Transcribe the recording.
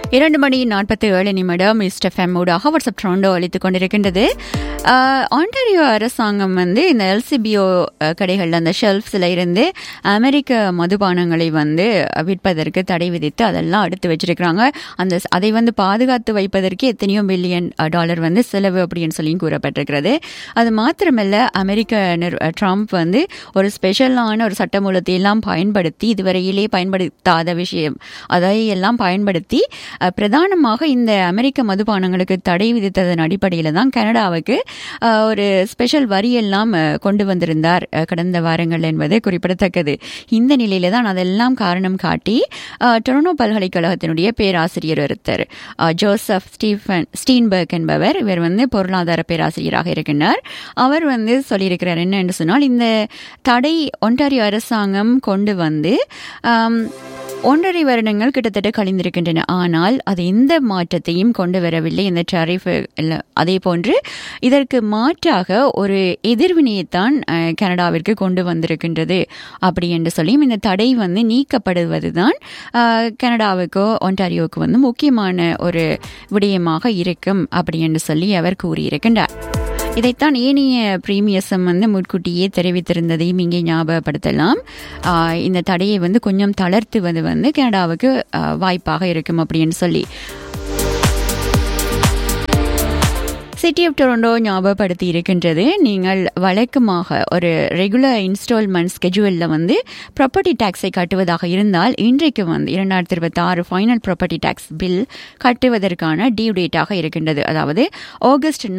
2:47 mister FM ஊடாக WhatsApp ட்ரோண்டோ அளித்துக் கொண்டிருக்கின்றது. Ontario அரசாங்கம் இந்த எல்சிபிஓ கடைகளில் அந்த ஷெல்ஃப்ஸில் இருந்து அமெரிக்க மதுபானங்களை விற்பதற்கு தடை விதித்து அதெல்லாம் அடுத்து வச்சிருக்கிறாங்க. அதை பாதுகாத்து வைப்பதற்கு எத்தனையோ $1 பில்லியன் செலவு அப்படின்னு சொல்லி கூறப்பட்டிருக்கிறது. அது மாத்திரமல்ல, அமெரிக்க ட்ரம்ப் ஒரு ஸ்பெஷலான ஒரு சட்டமூலத்தை எல்லாம் பயன்படுத்தி இதுவரையிலே பயன்படுத்தாத விஷயம் அதையெல்லாம் பயன்படுத்தி பிரதானமாக இந்த அமெரிக்க மதுபானங்களுக்கு தடை விதித்ததன் அடிப்படையில் தான் கனடாவுக்கு ஒரு ஸ்பெஷல் வரியெல்லாம் கொண்டு வந்திருந்தார் கடந்த வாரங்கள் என்பது குறிப்பிடத்தக்கது. இந்த நிலையில தான் அதெல்லாம் காரணம் காட்டி டொரண்டோ பல்கலைக்கழகத்தினுடைய பேராசிரியர் ஒருத்தர் ஜோசப் ஸ்டீன்பர்க் என்பவர், இவர் பொருளாதார பேராசிரியராக இருக்கின்றார். அவர் சொல்லியிருக்கிறார் என்ன என்று சொன்னால், இந்த தடை ஒன்டாரியோ அரசாங்கம் கொண்டு 1.5 வருடங்கள் கிட்டத்தட்ட கழிந்திருக்கின்றன. ஆனால் அது எந்த மாற்றத்தையும் கொண்டு வரவில்லை. இந்த டாரிஃப் அதே போன்று இதற்கு மாற்றாக ஒரு எதிர்வினையைத்தான் கனடாவிற்கு கொண்டு வந்திருக்கின்றது. அப்படி என்று சொல்லியும் இந்த தடை நீக்கப்படுவதுதான் கனடாவுக்கோ ஒன்டாரியோவுக்கு முக்கியமான ஒரு விடயமாக இருக்கும் அப்படி என்று சொல்லி அவர் கூறியிருக்கின்றார். இதைத்தான் ஏனைய பிரீமியசம் முன்கூட்டியே தெரிவித்திருந்ததையும் இங்கே ஞாபகப்படுத்தலாம். இந்த தடையை கொஞ்சம் தளர்த்துவது கனடாவுக்கு வாய்ப்பாக இருக்கும் அப்படின்னு சொல்லி சிட்டி ஆஃப் டொரண்டோ ஞாபகப்படுத்தி இருக்கின்றது. நீங்கள் வழக்கமாக ஒரு ரெகுலர் இன்ஸ்டால்மெண்ட் ஸ்கெட்யூலில் ப்ராப்பர்ட்டி டேக்ஸை கட்டுவதாக இருந்தால் இன்றைக்கு 2026 ஃபைனல் ப்ராப்பர்ட்டி டேக்ஸ் பில் கட்டுவதற்கான டியூ டேட்டாக இருக்கின்றது. அதாவது ஆகஸ்ட்